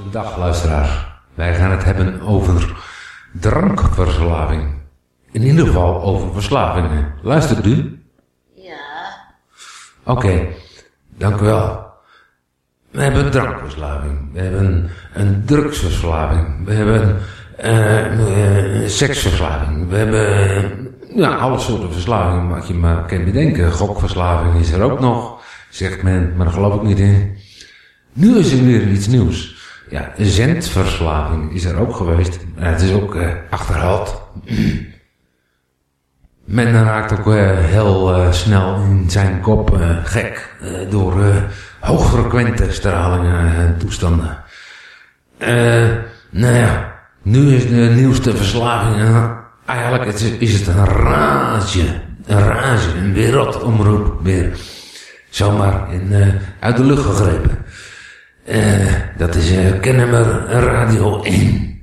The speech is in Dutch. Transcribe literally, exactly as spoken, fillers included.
Dag luisteraar. Wij gaan het hebben over drankverslaving. In ieder geval over verslavingen. Luistert u? Ja. Oké, okay, dank u wel. We hebben een drankverslaving. We hebben een drugsverslaving. We hebben uh, uh, seksverslaving. We hebben uh, ja, alle soorten verslavingen wat je maar kan bedenken. Gokverslaving is er ook nog, zegt men, maar daar geloof ik niet in. Nu is er weer iets nieuws. Ja, zendverslaving is er ook geweest. En het is ook uh, achterhaald. Men raakt ook uh, heel uh, snel in zijn kop uh, gek uh, door uh, hoogfrequente stralingen en toestanden. Uh, nou ja, nu is de nieuwste verslaving, uh, eigenlijk is, is het een rage, een rage, een wereldomroep weer, zomaar in, uh, uit de lucht gegrepen. Uh, dat is uh, Kennemer Radio één.